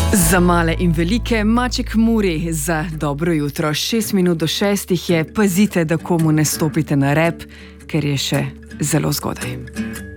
Za male in velike, Maček Muri za dobro jutro. 6 minut do 6 je, pazite, da komu ne stopite na rep, ker je še zelo zgodaj.